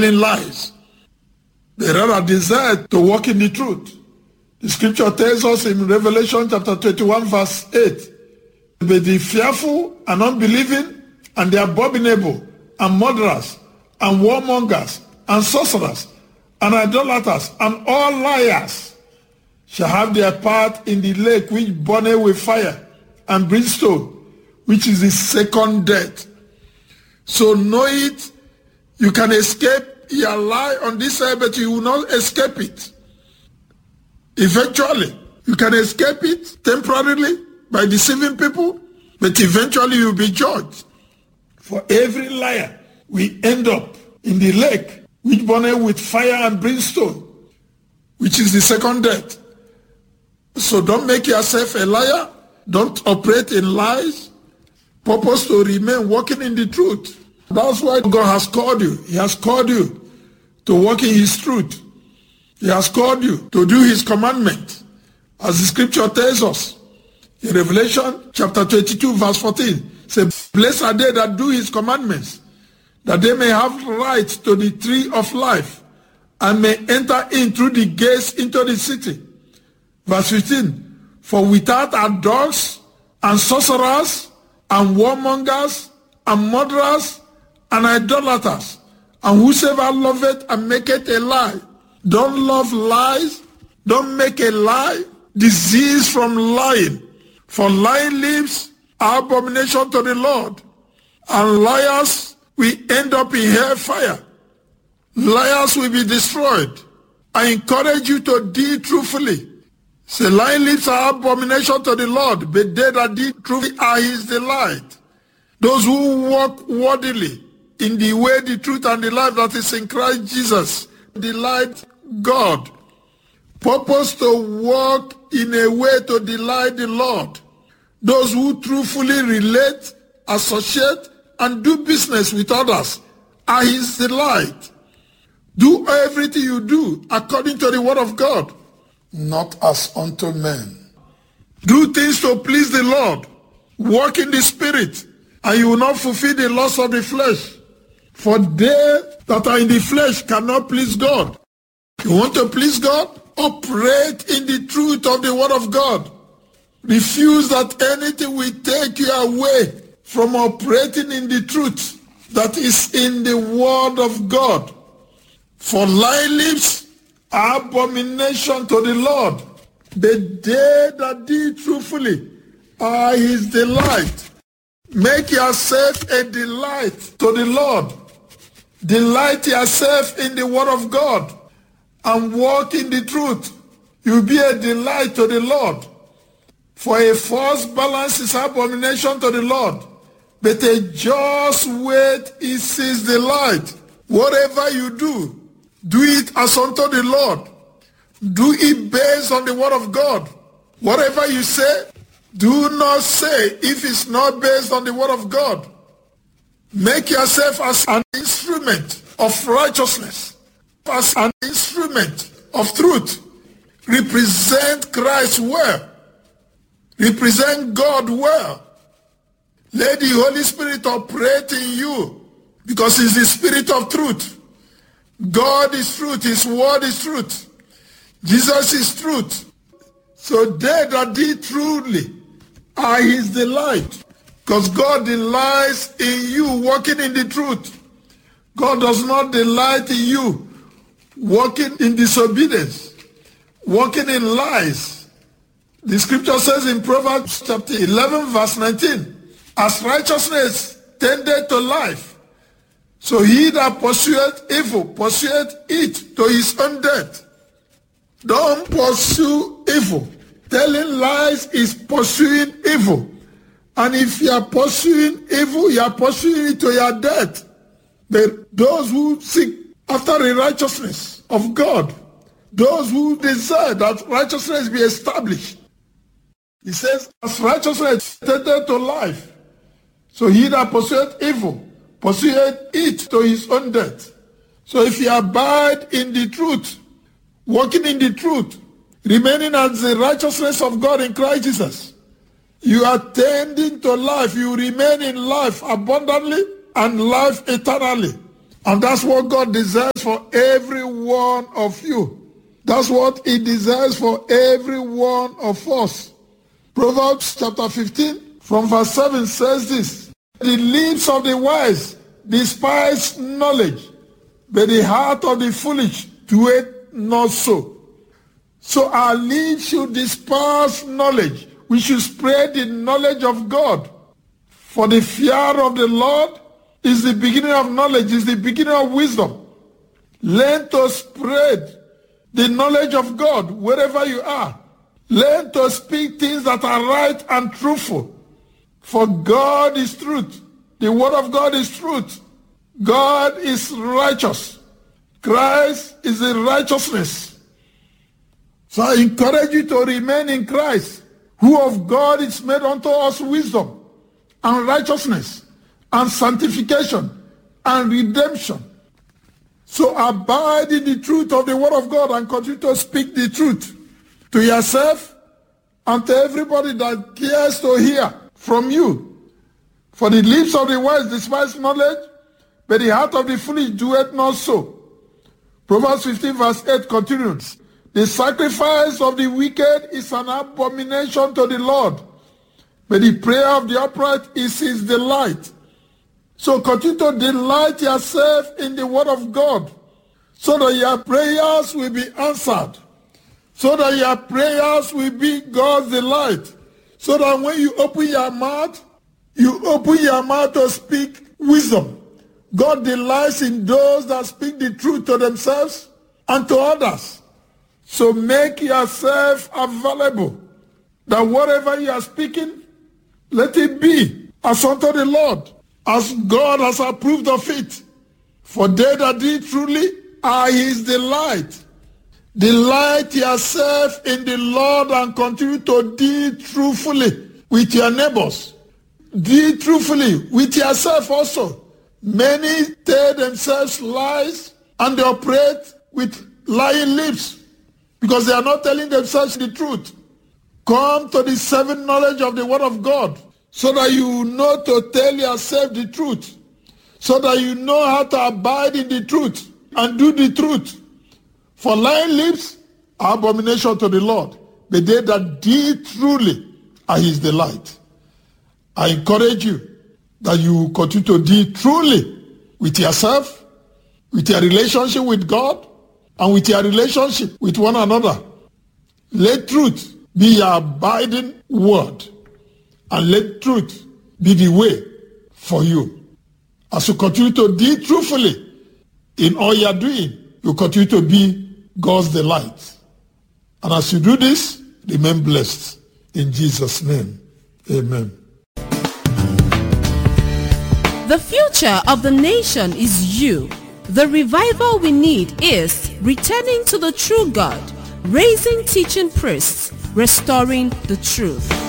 telling lies. They rather desire to walk in the truth. The scripture tells us in Revelation chapter 21 verse 8, but the fearful and unbelieving and the abominable and murderers and warmongers and sorcerers and idolaters and all liars shall have their part in the lake which burneth with fire and brimstone, which is the second death. So know it, you can escape your lie on this side, but you will not escape it. Eventually, you can escape it temporarily by deceiving people, but eventually you'll be judged. For every liar, we end up in the lake which burneth with fire and brimstone, which is the second death. So don't make yourself a liar. Don't operate in lies. Purpose to remain walking in the truth. That's why God has called you. He has called you to walk in his truth. He has called you to do his commandment. As the scripture tells us in Revelation chapter 22 verse 14, says, blessed are they that do his commandments, that they may have right to the tree of life and may enter in through the gates into the city. Verse 15, for without are dogs and sorcerers and warmongers and murderers and idolaters, and whosoever loveth and maketh a lie. Don't love lies. Don't make a lie. Disease from lying. For lying lips are abomination to the Lord. And liars will end up in hellfire. Liars will be destroyed. I encourage you to deal truthfully. Say, lying lips are abomination to the Lord, but they that deal truthfully are his delight. Those who walk worthily in the way, the truth, and the life that is in Christ Jesus delight God. Purpose to walk in a way to delight the Lord. Those who truthfully relate, associate, and do business with others are his delight. Do everything you do according to the word of God, not as unto men. Do things to please the Lord. Walk in the Spirit, and you will not fulfill the lust of the flesh. For they that are in the flesh cannot please God. You want to please God? Operate in the truth of the word of God. Refuse that anything will take you away from operating in the truth that is in the word of God. For lying lips are abomination to the Lord, but they that deal truthfully are his delight. Make yourself a delight to the Lord. Delight yourself in the word of God and walk in the truth. You'll be a delight to the Lord. For a false balance is abomination to the Lord, but a just weight is his delight. Whatever you do, do it as unto the Lord. Do it based on the word of God. Whatever you say, do not say if it's not based on the word of God. Make yourself as an instrument of righteousness, as an instrument of truth. Represent Christ well. Represent God well. Let the Holy Spirit operate in you, because he's the Spirit of truth. God is truth. His word is truth. Jesus is truth. So they that did truly are his delight. Because God delights in you walking in the truth. God does not delight in you walking in disobedience, walking in lies. The scripture says in Proverbs chapter 11 verse 19, as righteousness tendeth to life, so he that pursueth evil pursueth it to his own death. Don't pursue evil. Telling lies is pursuing evil. And if you are pursuing evil, you are pursuing it to your death. But those who seek after the righteousness of God, those who desire that righteousness be established, he says, as righteousness tendeth to life, so he that pursueth evil pursueth it to his own death. So if you abide in the truth, walking in the truth, remaining as the righteousness of God in Christ Jesus, you are tending to life. You remain in life abundantly and life eternally. And that's what God desires for every one of you. That's what he desires for every one of us. Proverbs chapter 15 from verse 7 says this: the lips of the wise despise knowledge, but the heart of the foolish doeth not so. So our lips should despise knowledge. We should spread the knowledge of God. For the fear of the Lord is the beginning of knowledge, is the beginning of wisdom. Learn to spread the knowledge of God wherever you are. Learn to speak things that are right and truthful. For God is truth. The word of God is truth. God is righteous. Christ is the righteousness. So I encourage you to remain in Christ, who of God is made unto us wisdom and righteousness and sanctification and redemption. So abide in the truth of the word of God and continue to speak the truth to yourself and to everybody that cares to hear from you. For the lips of the wise despise knowledge, but the heart of the foolish doeth not so. Proverbs 15 verse 8 continues: the sacrifice of the wicked is an abomination to the Lord, but the prayer of the upright is his delight. So continue to delight yourself in the word of God, so that your prayers will be answered, so that your prayers will be God's delight, so that when you open your mouth to speak wisdom. God delights in those that speak the truth to themselves and to others. So make yourself available, that whatever you are speaking, let it be as unto the Lord, as God has approved of it. For they that do truly are his delight. Delight yourself in the Lord and continue to deal truthfully with your neighbors. Deal truthfully with yourself also. Many tell themselves lies and they operate with lying lips because they are not telling themselves the truth. Come to the saving knowledge of the word of God, so that you know to tell yourself the truth, so that you know how to abide in the truth and do the truth. For lying lips are abomination to the Lord, but they that deal truly are his delight. I encourage you that you continue to deal truly with yourself, with your relationship with God, and with your relationship with one another. Let truth be your abiding word, and let truth be the way for you. As you continue to deal truthfully in all you are doing, you continue to be God's delight. And as you do this, remain blessed. In Jesus' name, amen. The future of the nation is you. The revival we need is returning to the true God, raising teaching priests, restoring the truth.